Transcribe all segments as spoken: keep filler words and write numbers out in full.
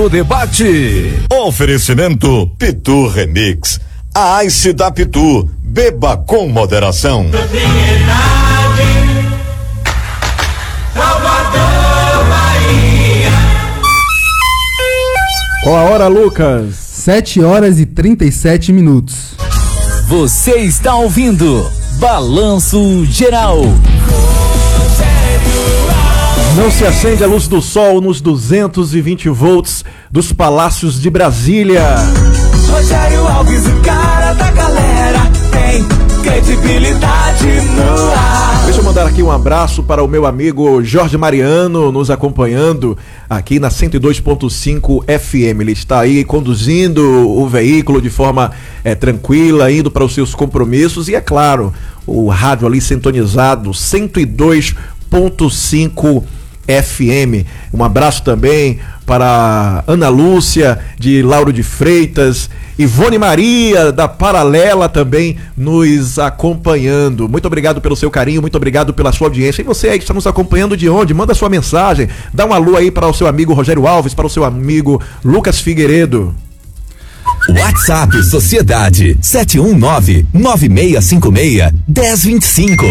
no debate. Oferecimento Pitu Remix. A Ice da Pitu. Beba com moderação. Qual a hora, Lucas? sete horas e trinta e sete minutos. Você está ouvindo Balanço Geral. Não se acende a luz do sol nos duzentos e vinte volts dos palácios de Brasília. Rogério Alves, o cara da galera, tem credibilidade no ar. Deixa eu mandar aqui um abraço para o meu amigo Jorge Mariano, nos acompanhando aqui na cento e dois ponto cinco F M. Ele está aí conduzindo o veículo de forma é, tranquila, indo para os seus compromissos. E é claro, o rádio ali sintonizado, cento e dois ponto cinco F M. Um abraço também para Ana Lúcia de Lauro de Freitas, Ivone Maria da Paralela também nos acompanhando. Muito obrigado pelo seu carinho, muito obrigado pela sua audiência. E você aí que está nos acompanhando de onde? Manda sua mensagem, dá um alô aí para o seu amigo Rogério Alves, para o seu amigo Lucas Figueiredo. WhatsApp Sociedade sete um nove, nove seis cinco seis, um zero dois cinco.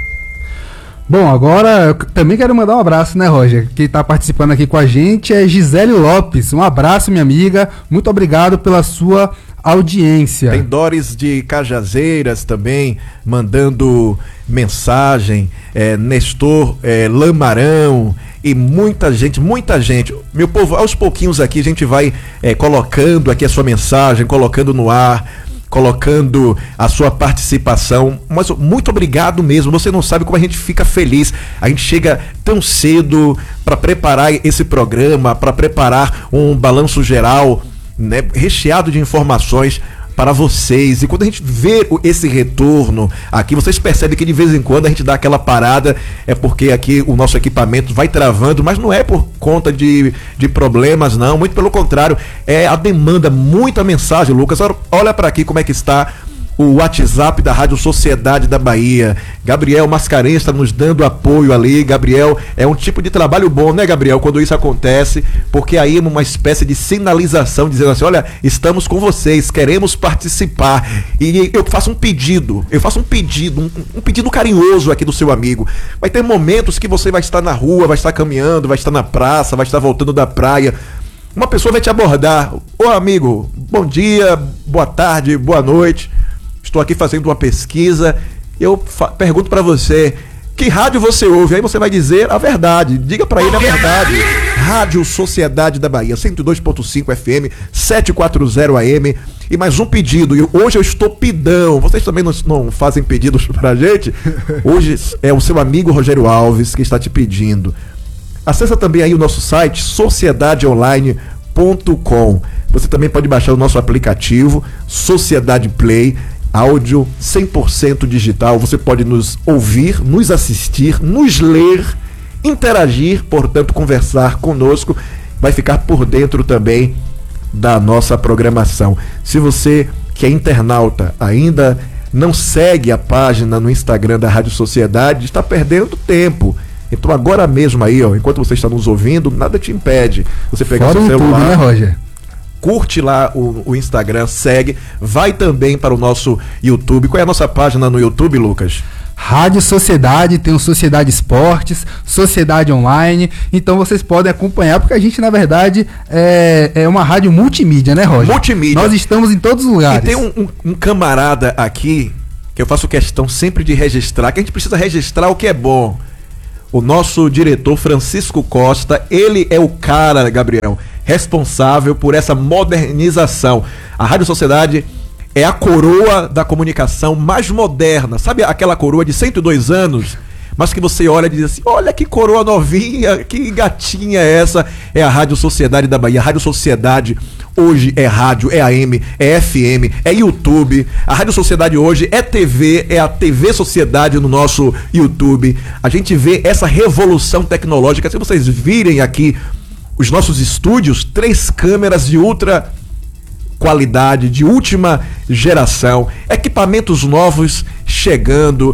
Bom, agora eu também quero mandar um abraço, né, Roger? Quem está participando aqui com a gente é Gisele Lopes. Um abraço, minha amiga. Muito obrigado pela sua audiência. Tem Doris de Cajazeiras também mandando mensagem. É, Nestor é, Lamarão e muita gente, muita gente. Meu povo, aos pouquinhos aqui a gente vai é, colocando aqui a sua mensagem, colocando no ar, colocando a sua participação, mas muito obrigado mesmo. Você não sabe como a gente fica feliz. A gente chega tão cedo para preparar esse programa, para preparar um balanço geral, né, recheado de informações para vocês. E quando a gente vê esse retorno aqui, vocês percebem que de vez em quando a gente dá aquela parada, é porque aqui o nosso equipamento vai travando, mas não é por conta de, de problemas, não, muito pelo contrário, é a demanda, muita mensagem. Lucas, olha para aqui como é que está o WhatsApp da Rádio Sociedade da Bahia. Gabriel Mascarenhas está nos dando apoio ali. Gabriel, é um tipo de trabalho bom, né, Gabriel, quando isso acontece, porque aí é uma espécie de sinalização dizendo assim, olha, estamos com vocês, queremos participar. E eu faço um pedido, eu faço um pedido, um, um pedido carinhoso aqui do seu amigo. Vai ter momentos que você vai estar na rua, vai estar caminhando, vai estar na praça, vai estar voltando da praia. Uma pessoa vai te abordar. Ô amigo, bom dia, boa tarde, boa noite. Estou aqui fazendo uma pesquisa, eu fa- pergunto para você, que rádio você ouve? Aí você vai dizer a verdade, diga para ele a verdade. Rádio Sociedade da Bahia, cento e dois ponto cinco F M, setecentos e quarenta A M. E mais um pedido, e hoje eu estou pidão, vocês também não, não fazem pedidos pra gente? Hoje é o seu amigo Rogério Alves que está te pedindo. Acessa também aí o nosso site, sociedade online ponto com. Você também pode baixar o nosso aplicativo, Sociedade Play, áudio cem por cento digital. Você pode nos ouvir, nos assistir, nos ler, interagir, portanto, conversar conosco. Vai ficar por dentro também da nossa programação. Se você que é internauta ainda não segue a página no Instagram da Rádio Sociedade, está perdendo tempo. Então agora mesmo aí, ó, enquanto você está nos ouvindo, nada te impede. Você pegar seu celular, YouTube, né, Roger? Curte lá o, o Instagram, segue, vai também para o nosso YouTube. Qual é a nossa página no YouTube, Lucas? Rádio Sociedade, tem o Sociedade Esportes, Sociedade Online, então vocês podem acompanhar, porque a gente, na verdade, é, é uma rádio multimídia, né, Roger? Multimídia. Nós estamos em todos os lugares. E tem um, um, um camarada aqui, que eu faço questão sempre de registrar, que a gente precisa registrar o que é bom. O nosso diretor, Francisco Costa, ele é o cara, Gabriel, responsável por essa modernização. A Rádio Sociedade é a coroa da comunicação mais moderna. Sabe aquela coroa de cento e dois anos, mas que você olha e diz assim, olha que coroa novinha, que gatinha é essa? É a Rádio Sociedade da Bahia. A Rádio Sociedade hoje é rádio, é A M, é F M, é YouTube. A Rádio Sociedade hoje é T V, é a T V Sociedade no nosso YouTube. A gente vê essa revolução tecnológica. Se vocês virem aqui os nossos estúdios, três câmeras de ultra qualidade, de última geração, equipamentos novos chegando,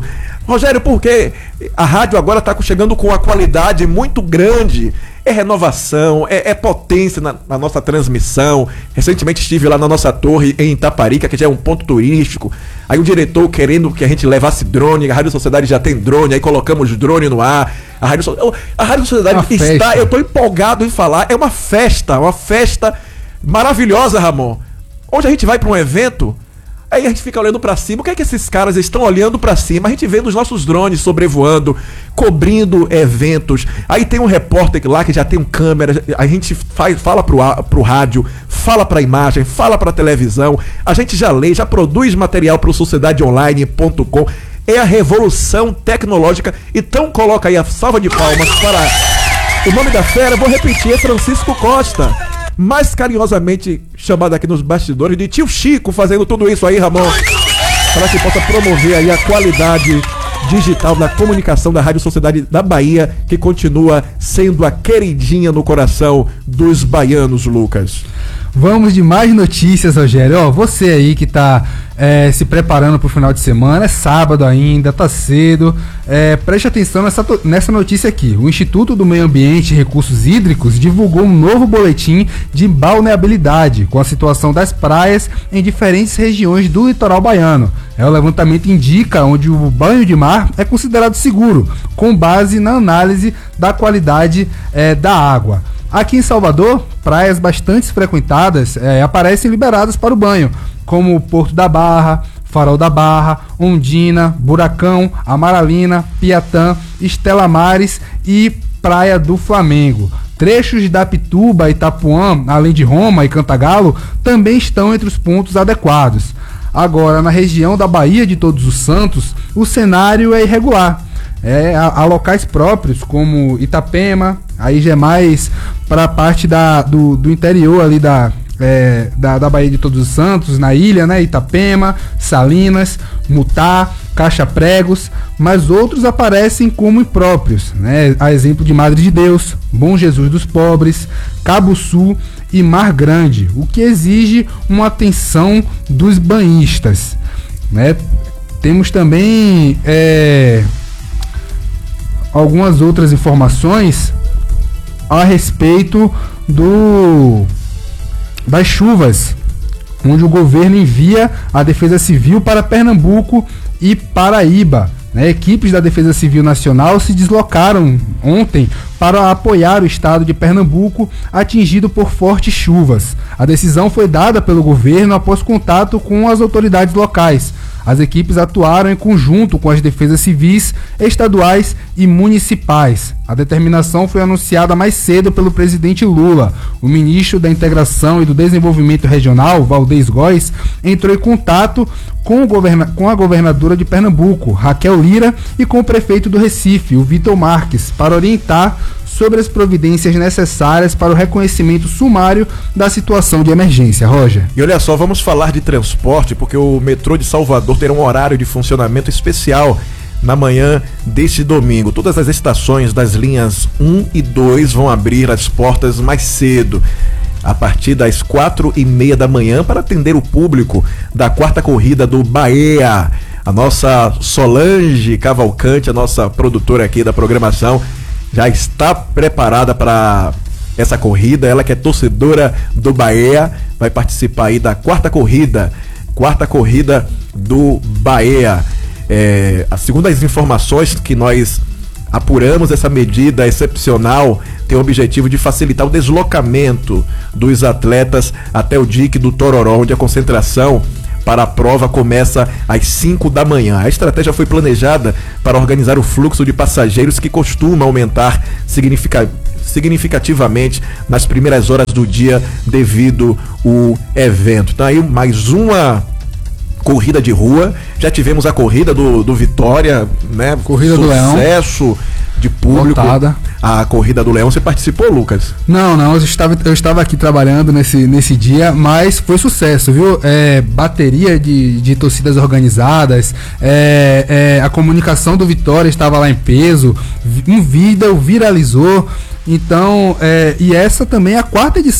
Rogério, porque a rádio agora está chegando com uma qualidade muito grande. É renovação, é, é potência na, na nossa transmissão. Recentemente estive lá na nossa torre em Itaparica, que já é um ponto turístico. Aí o diretor querendo que a gente levasse drone, a Rádio Sociedade já tem drone, aí colocamos drone no ar. A Rádio, a Rádio Sociedade está, festa. Eu estou empolgado em falar, é uma festa, uma festa maravilhosa, Ramon. Onde a gente vai para um evento, aí a gente fica olhando pra cima. O que é que esses caras estão olhando pra cima? A gente vendo os nossos drones sobrevoando, cobrindo eventos. Aí tem um repórter lá que já tem um câmera. A gente faz, fala pro, pro rádio, fala pra imagem, fala pra televisão. A gente já lê, já produz material pro sociedade online ponto com. É a revolução tecnológica. Então coloca aí a salva de palmas para o nome da fera. Vou repetir, é Francisco Costa, mais carinhosamente chamado aqui nos bastidores de Tio Chico, fazendo tudo isso aí, Ramon, para que possa promover aí a qualidade digital da comunicação da Rádio Sociedade da Bahia, que continua sendo a queridinha no coração dos baianos, Lucas. Vamos de mais notícias, Rogério. Ó, você aí que tá é, se preparando pro final de semana, é sábado ainda, tá cedo. É, preste atenção nessa, nessa notícia aqui. O Instituto do Meio Ambiente e Recursos Hídricos divulgou um novo boletim de balneabilidade com a situação das praias em diferentes regiões do litoral baiano. É, o levantamento indica onde o banho de mar é considerado seguro, com base na análise da qualidade é, da água. Aqui em Salvador, praias bastante frequentadas é, aparecem liberadas para o banho, como Porto da Barra, Farol da Barra, Ondina, Buracão, Amaralina, Piatã, Estela Maris e Praia do Flamengo. Trechos da Pituba e Itapuã, além de Roma e Cantagalo, também estão entre os pontos adequados. Agora, na região da Baía de Todos os Santos, o cenário é irregular. É, há, há locais próprios como Itapema, aí já é mais para a parte da, do, do interior ali da, é, da, da Baía de Todos os Santos, na ilha, né? Itapema, Salinas, Mutá, Caixa Pregos, mas outros aparecem como impróprios, né? A exemplo de Madre de Deus, Bom Jesus dos Pobres, Cabo Sul e Mar Grande, o que exige uma atenção dos banhistas, né? Temos também é, algumas outras informações a respeito do das chuvas, onde o governo envia a Defesa Civil para Pernambuco e Paraíba. Né? Equipes da Defesa Civil Nacional se deslocaram ontem para apoiar o estado de Pernambuco atingido por fortes chuvas. A decisão foi dada pelo governo após contato com as autoridades locais. As equipes atuaram em conjunto com as defesas civis, estaduais e municipais. A determinação foi anunciada mais cedo pelo presidente Lula. O ministro da Integração e do Desenvolvimento Regional, Valdez Góes, entrou em contato com, o governa- com a governadora de Pernambuco, Raquel Lira, e com o prefeito do Recife, o Vitor Marques, para orientar sobre as providências necessárias para o reconhecimento sumário da situação de emergência. Roger. E olha só, vamos falar de transporte, porque o metrô de Salvador terá um horário de funcionamento especial na manhã deste domingo. Todas as estações das linhas um e dois vão abrir as portas mais cedo, a partir das quatro e meia da manhã, para atender o público da quarta corrida do Bahia. A nossa Solange Cavalcante, a nossa produtora aqui da programação, já está preparada para essa corrida. Ela que é torcedora do Bahia, vai participar aí da quarta corrida, quarta corrida do Bahia. É, segundo as informações que nós apuramos, essa medida excepcional tem o objetivo de facilitar o deslocamento dos atletas até o dique do Tororó, onde a concentração para a prova começa às cinco da manhã. A estratégia foi planejada para organizar o fluxo de passageiros, que costuma aumentar significa, significativamente nas primeiras horas do dia devido ao evento. Então aí mais uma corrida de rua. Já tivemos a corrida do, do Vitória, né? Corrida do Leão. Sucesso de público. Lotada. A corrida do Leão, você participou, Lucas? Não, não, eu estava, eu estava aqui trabalhando nesse, nesse dia, mas foi sucesso, viu? É, bateria de, de torcidas organizadas, é, é, a comunicação do Vitória estava lá em peso, um vídeo viralizou. Então, é, e essa também é a quarta edição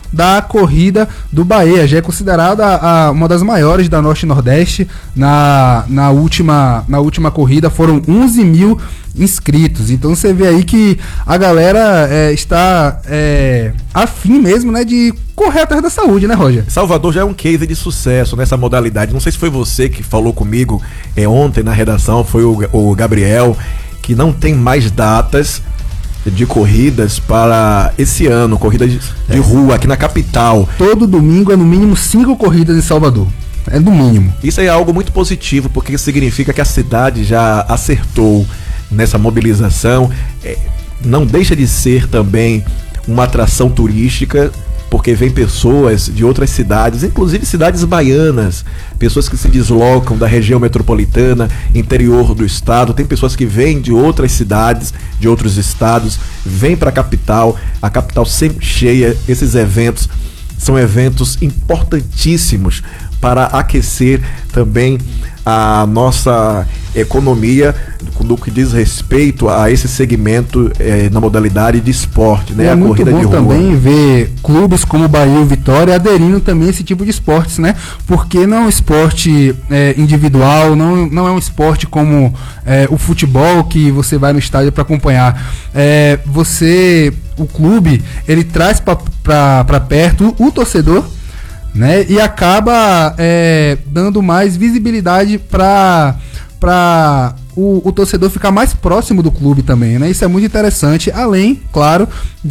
da corrida do Bahia. Já é considerada a, uma das maiores da Norte e Nordeste. Na, na, última, na última corrida foram onze mil inscritos. Então você vê aí que a galera é, está é, afim mesmo, né, de correr atrás da saúde, né, Roger? Salvador já é um case de sucesso nessa modalidade. Não sei se foi você que falou comigo é, ontem na redação, foi o, o Gabriel, que não tem mais datas de corridas para esse ano, corridas de, de rua aqui na capital. Todo domingo é no mínimo cinco corridas em Salvador. É no mínimo. Isso é algo muito positivo, porque significa que a cidade já acertou nessa mobilização. É, não deixa de ser também uma atração turística, porque vem pessoas de outras cidades, inclusive cidades baianas, pessoas que se deslocam da região metropolitana, interior do estado. Tem pessoas que vêm de outras cidades, de outros estados, vêm para a capital, a capital sempre cheia. Esses eventos são eventos importantíssimos para aquecer também a nossa economia no que diz respeito a esse segmento eh, na modalidade de esporte, né? É a muito corrida bom de rua. Também ver clubes como Bahia e Vitória aderindo também a esse tipo de esportes, né? Porque não é um esporte eh, individual, não, não é um esporte como eh, o futebol, que você vai no estádio para acompanhar. Eh, você, o clube, ele traz para perto o, o torcedor, né? E acaba é, dando mais visibilidade para para o, o torcedor ficar mais próximo do clube também, né? Isso é muito interessante, além, claro,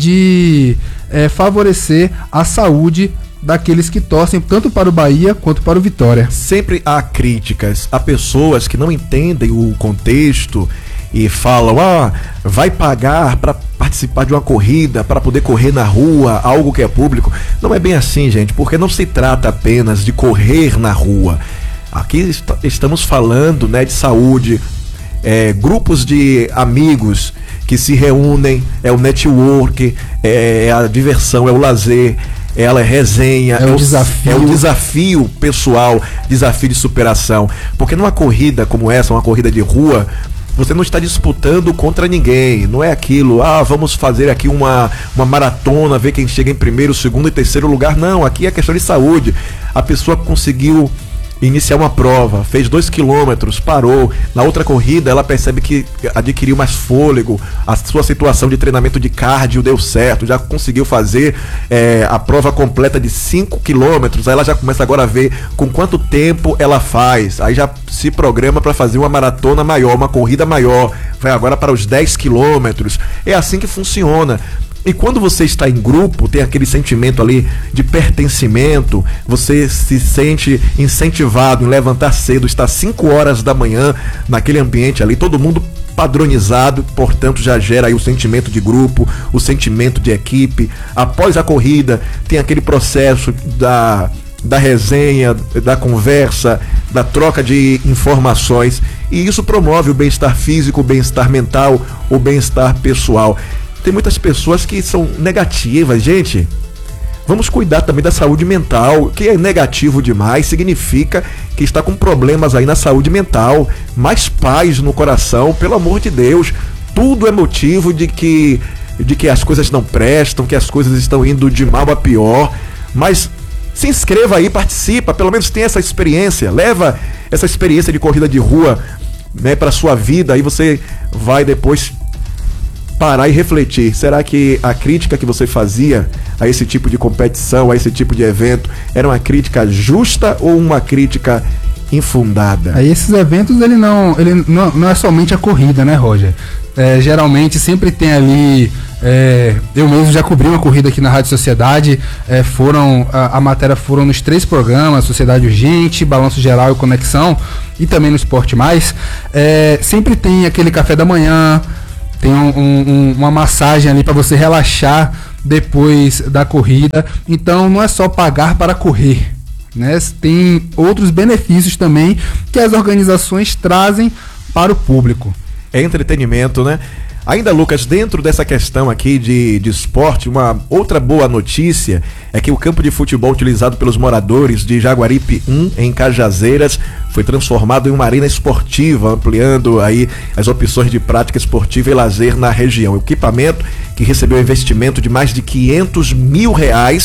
de é, favorecer a saúde daqueles que torcem tanto para o Bahia quanto para o Vitória. Sempre há críticas a pessoas que não entendem o contexto e falam, ah, vai pagar para participar de uma corrida, para poder correr na rua, algo que é público. Não é bem assim, gente, porque não se trata apenas de correr na rua. Aqui est- estamos falando, né, de saúde, é, grupos de amigos que se reúnem, é o network, é, é a diversão, é o lazer, ela é resenha, é, é, o desafio. é o desafio pessoal, desafio de superação. Porque numa corrida como essa, uma corrida de rua, você não está disputando contra ninguém. Não é aquilo, ah, vamos fazer aqui uma, uma maratona, ver quem chega em primeiro, segundo e terceiro lugar. Não, aqui é questão de saúde. A pessoa conseguiu iniciar uma prova, fez dois quilômetros, parou. Na outra corrida ela percebe que adquiriu mais fôlego, a sua situação de treinamento de cardio deu certo, já conseguiu fazer é, a prova completa de cinco quilômetros. Aí ela já começa agora a ver com quanto tempo ela faz, aí já se programa para fazer uma maratona maior, uma corrida maior, vai agora para os dez quilômetros. É assim que funciona. E quando você está em grupo, tem aquele sentimento ali de pertencimento, você se sente incentivado em levantar cedo, estar cinco horas da manhã naquele ambiente ali, todo mundo padronizado, portanto já gera aí o sentimento de grupo, o sentimento de equipe. Após a corrida, tem aquele processo da, da resenha, da conversa, da troca de informações, e isso promove o bem-estar físico, o bem-estar mental, o bem-estar pessoal. Tem muitas pessoas que são negativas, gente. Vamos cuidar também da saúde mental. Que é negativo demais significa que está com problemas aí na saúde mental. Mais paz no coração, pelo amor de Deus. Tudo é motivo de que, de que as coisas não prestam, que as coisas estão indo de mal a pior. Mas se inscreva aí, participa, pelo menos tenha essa experiência. Leva essa experiência de corrida de rua, né, para sua vida. Aí você vai depois parar e refletir, será que a crítica que você fazia a esse tipo de competição, a esse tipo de evento, era uma crítica justa ou uma crítica infundada? Aí esses eventos, ele não, ele não, não é somente a corrida, né, Roger? É, geralmente sempre tem ali, é, eu mesmo já cobri uma corrida aqui na Rádio Sociedade, é, foram, a, a matéria foram nos três programas, Sociedade Urgente, Balanço Geral e Conexão, e também no Esporte Mais. É, sempre tem aquele café da manhã, tem um, um, uma massagem ali para você relaxar depois da corrida. Então não é só pagar para correr, né? Tem outros benefícios também que as organizações trazem para o público. É entretenimento, né? Ainda, Lucas, dentro dessa questão aqui de, de esporte, uma outra boa notícia é que o campo de futebol utilizado pelos moradores de Jaguaripe um, em Cajazeiras, foi transformado em uma arena esportiva, ampliando aí as opções de prática esportiva e lazer na região. O equipamento, que recebeu investimento de mais de quinhentos mil reais,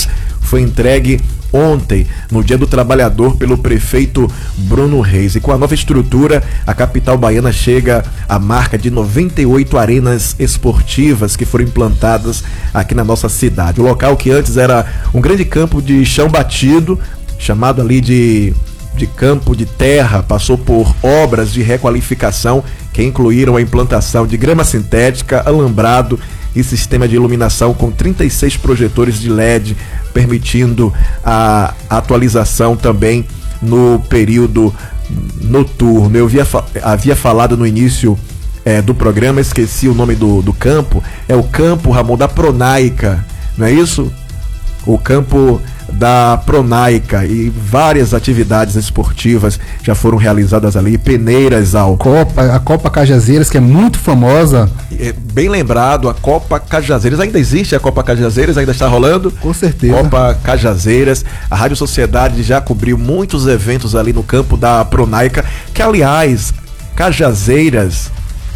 foi entregue ontem, no Dia do Trabalhador, pelo prefeito Bruno Reis. E com a nova estrutura, a capital baiana chega à marca de noventa e oito arenas esportivas que foram implantadas aqui na nossa cidade. O local que antes era um grande campo de chão batido, chamado ali de, de campo de terra, passou por obras de requalificação que incluíram a implantação de grama sintética, alambrado e sistema de iluminação com trinta e seis projetores de L E D, permitindo a atualização também no período noturno. Eu havia, havia falado no início é, do programa, esqueci o nome do, do campo, é o campo, Ramon, da Pronaica, não é isso? O campo da Pronaica, e várias atividades esportivas já foram realizadas ali, peneiras ao Copa, a Copa Cajazeiras, que é muito famosa. É, bem lembrado, a Copa Cajazeiras, ainda existe a Copa Cajazeiras, ainda está rolando? Com certeza. Copa Cajazeiras, a Rádio Sociedade já cobriu muitos eventos ali no campo da Pronaica, que aliás, Cajazeiras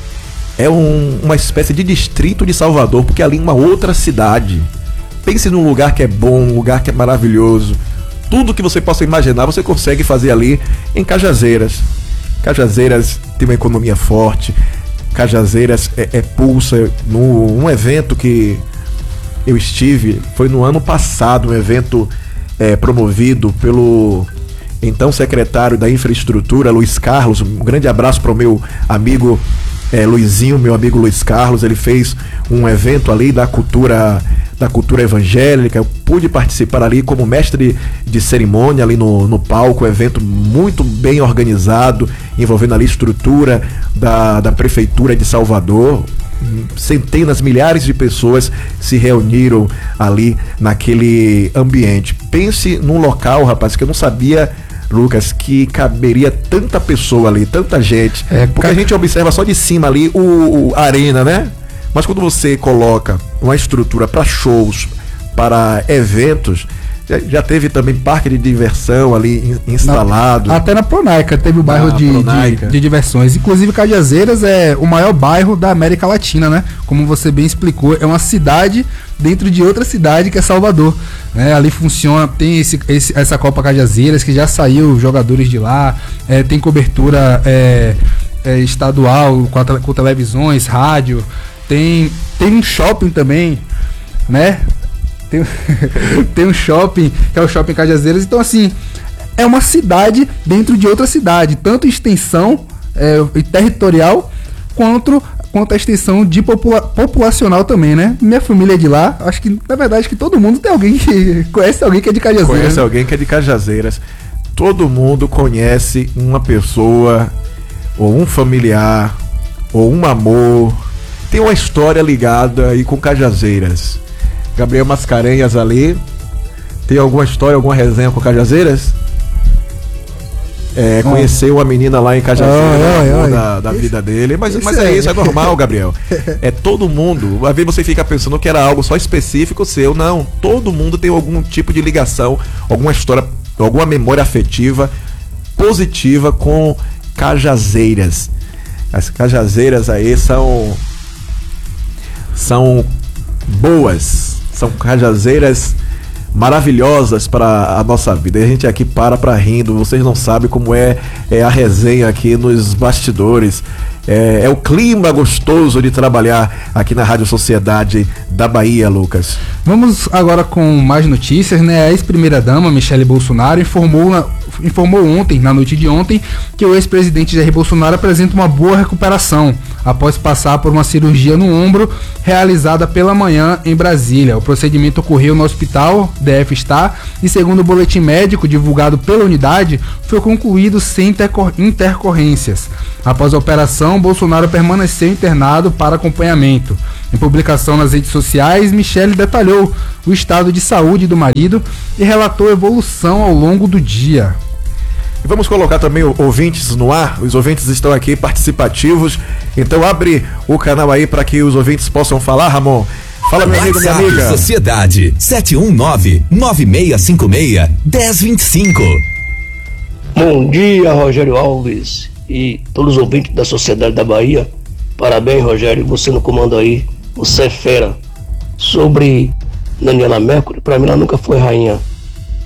é um, uma espécie de distrito de Salvador, porque é ali uma outra cidade. Pense num lugar que é bom, um lugar que é maravilhoso. Tudo que você possa imaginar, você consegue fazer ali em Cajazeiras. Cajazeiras tem uma economia forte. Cajazeiras é, é pulsa. No, um evento que eu estive, foi no ano passado, um evento é, promovido pelo então secretário da Infraestrutura, Luiz Carlos. Um grande abraço para o meu amigo é, Luizinho, meu amigo Luiz Carlos. Ele fez um evento ali da cultura... da cultura evangélica. Eu pude participar ali como mestre de cerimônia ali no, no palco, um evento muito bem organizado, envolvendo ali a estrutura da, da Prefeitura de Salvador. Centenas, milhares de pessoas se reuniram ali naquele ambiente. Pense num local, rapaz, que eu não sabia, Lucas, que caberia tanta pessoa ali, tanta gente, é, porque a gente observa só de cima ali o, o a arena, né? Mas quando você coloca uma estrutura para shows, para eventos, já, já teve também parque de diversão ali in, instalado. Na, até na Pronaica teve o bairro de, de, de diversões. Inclusive Cajazeiras é o maior bairro da América Latina, né? Como você bem explicou, é uma cidade dentro de outra cidade que é Salvador. Né? Ali funciona, tem esse, esse, essa Copa Cajazeiras que já saiu jogadores de lá, é, tem cobertura é, é, estadual com, a, com televisões, rádio. Tem, tem um shopping também, né? Tem, tem um shopping, que é o Shopping Cajazeiras. Então, assim, é uma cidade dentro de outra cidade, tanto extensão é, territorial, quanto, quanto a extensão de popula- populacional também, né? Minha família é de lá, acho que, na verdade, que todo mundo tem alguém que conhece alguém que é de Cajazeiras. Conhece alguém que é de Cajazeiras. Todo mundo conhece uma pessoa, ou um familiar, ou um amor. Tem uma história ligada aí com Cajazeiras. Gabriel Mascarenhas ali, tem alguma história, alguma resenha com Cajazeiras? É, conheceu uma menina lá em Cajazeiras, oh, oh, oh, da, da vida dele, mas, mas é isso, é normal, Gabriel. É todo mundo, às vezes você fica pensando que era algo só específico seu, não, todo mundo tem algum tipo de ligação, alguma história, alguma memória afetiva positiva com Cajazeiras. As Cajazeiras aí são são boas, são Cajazeiras maravilhosas para a nossa vida. E a gente aqui para para rindo, vocês não sabem como é, é a resenha aqui nos bastidores. É, é o clima gostoso de trabalhar aqui na Rádio Sociedade da Bahia, Lucas. Vamos agora com mais notícias, né? A ex-primeira-dama, Michele Bolsonaro, informou, na, informou ontem, na noite de ontem, que o ex-presidente Jair Bolsonaro apresenta uma boa recuperação após passar por uma cirurgia no ombro realizada pela manhã em Brasília. O procedimento ocorreu no hospital D F Star e, segundo o boletim médico divulgado pela unidade, foi concluído sem intercor- intercorrências. Após a operação, Bolsonaro permaneceu internado para acompanhamento. Em publicação nas redes sociais, Michele detalhou o estado de saúde do marido e relatou a evolução ao longo do dia. E vamos colocar também ouvintes no ar, os ouvintes estão aqui participativos, então abre o canal aí para que os ouvintes possam falar, Ramon. Fala, meu amigo, minha amiga. Sociedade sete um nove, nove seis cinco seis, um zero dois cinco. Bom dia, Rogério Alves e todos os ouvintes da Sociedade da Bahia. Parabéns, Rogério, você no comando aí, você é fera. Sobre Daniela Mercury, pra mim ela nunca foi rainha.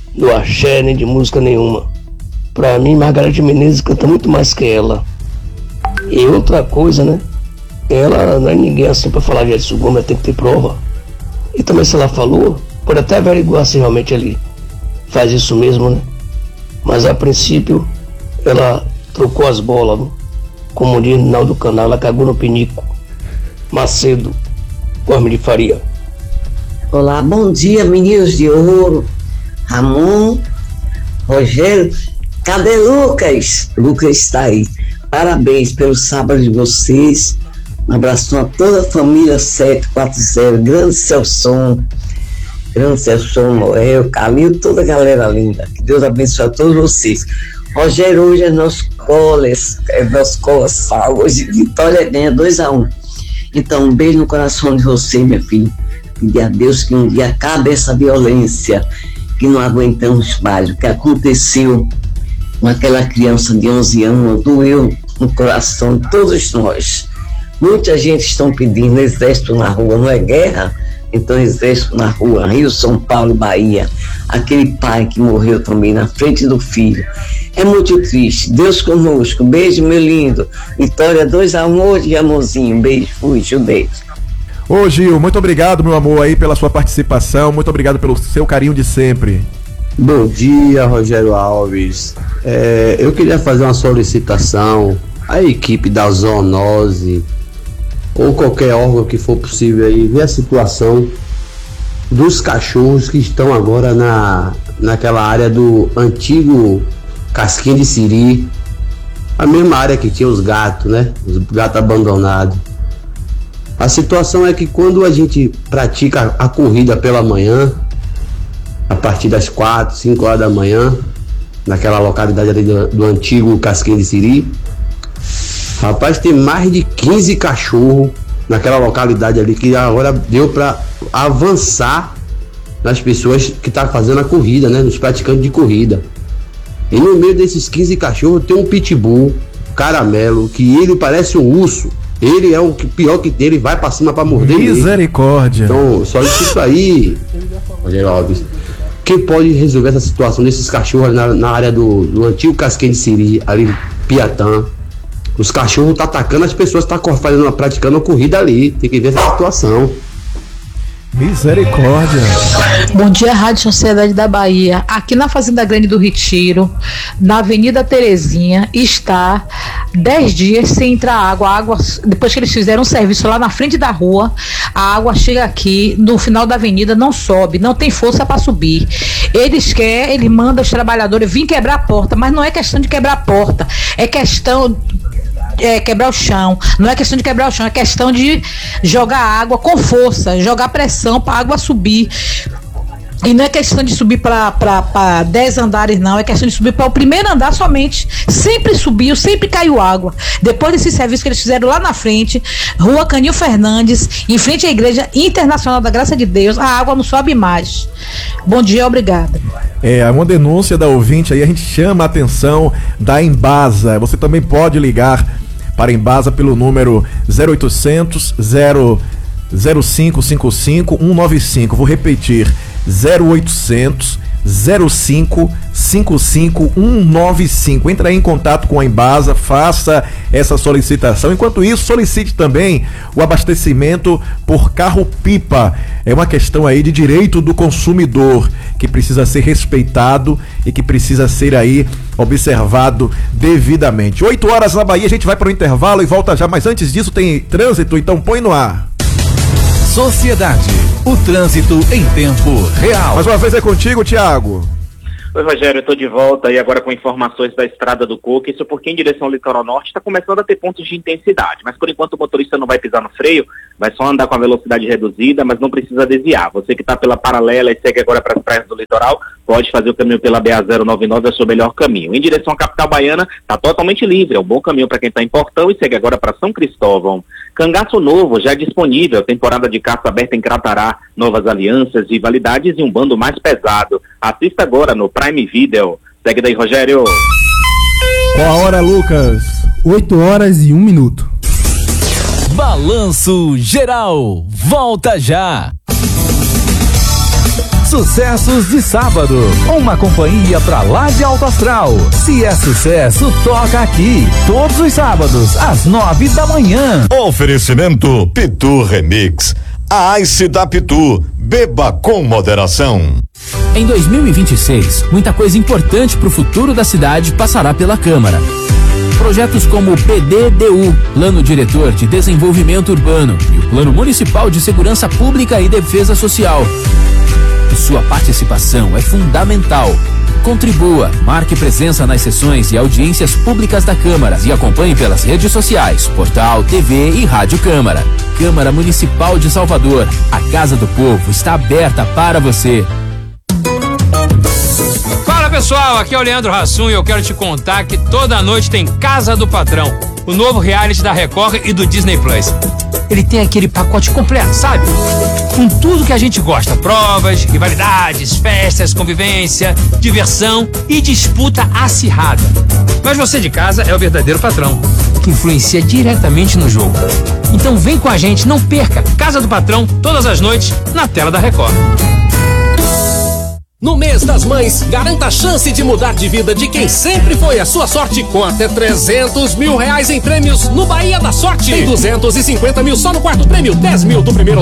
do axé, nem de música nenhuma. Pra mim, Margareth Menezes canta muito mais que ela. E outra coisa, né? Ela não é ninguém assim pra falar de Edson Gomes, tem que ter prova. E também se ela falou, pode até averiguar se realmente ele faz isso mesmo, né? Mas a princípio, ela trocou as bolas, né? Como diz no final do canal, ela cagou no pinico. Macedo, Corme de Faria. Olá, bom dia, meninos de ouro. Ramon, Rogério, cadê Lucas? Lucas está aí. Parabéns pelo sábado de vocês. Um abraço a toda a família sete quatro zero, grande Celson, grande Celson, Noel, Calil, toda a galera linda. Que Deus abençoe a todos vocês. Rogério, hoje é nosso coles, é nosso colossal. Hoje Vitória ganha dois a um. Então, um beijo no coração de você, minha filha. Pedir a Deus que um dia acabe essa violência, que não aguentamos mais. O que aconteceu com aquela criança de onze anos doeu no coração de todos nós. Muita gente está pedindo exército na rua, não é guerra? Então exército na rua, Rio, São Paulo, Bahia. Aquele pai que morreu também na frente do filho. É muito triste. Deus conosco. Beijo, meu lindo. Vitória dois a um hoje, amorzinho. Beijo, fui, judei. Ô Gil, muito obrigado, meu amor, aí pela sua participação. Muito obrigado pelo seu carinho de sempre. Bom dia, Rogério Alves. É, eu queria fazer uma solicitação à equipe da zoonose ou qualquer órgão que for possível aí, ver a situação dos cachorros que estão agora na, naquela área do antigo Casquinha de Siri, a mesma área que tinha os gatos, né? Os gatos abandonados. A situação é que quando a gente pratica a corrida pela manhã, a partir das quatro, cinco horas da manhã, naquela localidade ali do, do antigo Casquinha de Siri, rapaz, tem mais de quinze cachorros naquela localidade ali, que agora deu para avançar nas pessoas que estão tá fazendo a corrida, né? Nos praticantes de corrida. E no meio desses quinze cachorros tem um pitbull, caramelo, que ele parece um urso. Ele é o pior que tem, ele vai pra cima pra morder. Misericórdia. Ele. Então, só isso aí, Rogério Alves. Quem pode resolver essa situação desses cachorros na, na área do, do antigo Casquinha de Siri, ali, Piatã. Os cachorros tá atacando as pessoas que tá fazendo, praticando a corrida ali. Tem que ver essa situação. Misericórdia. Bom dia, Rádio Sociedade da Bahia. Aqui na Fazenda Grande do Retiro, na Avenida Terezinha, está dez dias sem entrar água. A água, depois que eles fizeram um serviço lá na frente da rua, a água chega aqui, no final da avenida, não sobe, não tem força para subir. Eles querem, eles mandam os trabalhadores vir quebrar a porta, mas não é questão de quebrar a porta, é questão... É, quebrar o chão, não é questão de quebrar o chão, é questão de jogar água com força, jogar pressão para a água subir. E não é questão de subir para dez andares, não, é questão de subir para o primeiro andar somente. Sempre subiu, sempre caiu água. Depois desse serviço que eles fizeram lá na frente, Rua Canil Fernandes, em frente à Igreja Internacional da Graça de Deus, a água não sobe mais. Bom dia, obrigada. É, uma denúncia da ouvinte aí, a gente chama a atenção da Embasa. Você também pode ligar para a Embasa pelo número zero oitocentos, zero cinco cinco cinco, um nove cinco. Vou repetir, zero oitocentos, zero cinco cinco cinco, um nove cinco. Entra aí em contato com a Embasa, faça essa solicitação. Enquanto isso, solicite também o abastecimento por carro-pipa. É uma questão aí de direito do consumidor, que precisa ser respeitado e que precisa ser aí observado devidamente. oito horas na Bahia, a gente vai para o intervalo e volta já, mas antes disso tem trânsito, então põe no ar. Sociedade, o trânsito em tempo real. Mais uma vez é contigo, Thiago. Oi, Rogério, eu estou de volta e agora com informações da Estrada do Coco. Isso porque em direção ao litoral norte está começando a ter pontos de intensidade, mas por enquanto o motorista não vai pisar no freio, vai só andar com a velocidade reduzida, mas não precisa desviar. Você que está pela paralela e segue agora para as praias do litoral, pode fazer o caminho pela B A zero nove nove, é o seu melhor caminho. Em direção à capital baiana, está totalmente livre, é um bom caminho para quem está em Portão e segue agora para São Cristóvão. Cangaço novo, já disponível, temporada de caça aberta em Cratará, novas alianças, rivalidades e um bando mais pesado. Assista agora no Prime Video. Segue daí, Rogério. Qual a hora, Lucas? oito horas e um minuto. Balanço Geral, volta já. Sucessos de Sábado, uma companhia pra lá de alto astral. Se é sucesso, toca aqui, todos os sábados, às nove da manhã. Oferecimento Pitu Remix. A Ice da Pitu, beba com moderação. Em dois mil e vinte e seis, muita coisa importante para o futuro da cidade passará pela Câmara. Projetos como o P D D U, Plano Diretor de Desenvolvimento Urbano, e o Plano Municipal de Segurança Pública e Defesa Social. Sua participação é fundamental. Contribua, marque presença nas sessões e audiências públicas da Câmara e acompanhe pelas redes sociais, portal, T V e Rádio Câmara. Câmara Municipal de Salvador, a Casa do Povo está aberta para você. Fala pessoal, aqui é o Leandro Hassum e eu quero te contar que toda noite tem Casa do Patrão, o novo reality da Record e do Disney Plus. Ele tem aquele pacote completo, sabe? Com tudo que a gente gosta, provas, rivalidades, festas, convivência, diversão e disputa acirrada. Mas você de casa é o verdadeiro patrão, que influencia diretamente no jogo. Então vem com a gente, não perca Casa do Patrão todas as noites na tela da Record. No mês das mães, garanta a chance de mudar de vida de quem sempre foi a sua sorte com até trezentos mil reais em prêmios no Bahia da Sorte. Tem duzentos e cinquenta mil só no quarto prêmio, dez mil do primeiro